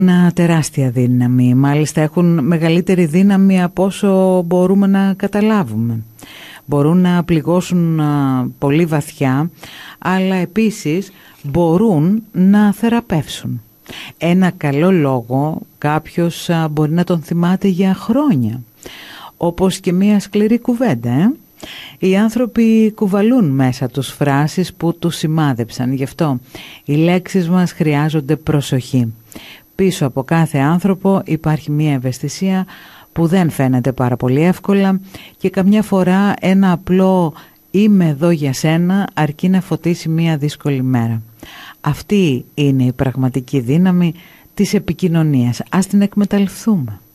Μια τεράστια δύναμη, μάλιστα έχουν μεγαλύτερη δύναμη από όσο μπορούμε να καταλάβουμε. Μπορούν να πληγώσουν πολύ βαθιά, αλλά επίσης μπορούν να θεραπεύσουν. Ένα καλό λόγο κάποιος μπορεί να τον θυμάται για χρόνια, όπως και μια σκληρή κουβέντα. Οι άνθρωποι κουβαλούν μέσα τους φράσεις που τους σημάδεψαν, γι' αυτό οι λέξεις μας χρειάζονται προσοχή. Πίσω από κάθε άνθρωπο υπάρχει μια ευαισθησία που δεν φαίνεται πάρα πολύ εύκολα και καμιά φορά ένα απλό «είμαι εδώ για σένα» αρκεί να φωτίσει μια δύσκολη μέρα. Αυτή είναι η πραγματική δύναμη της επικοινωνίας. Ας την εκμεταλλευτούμε.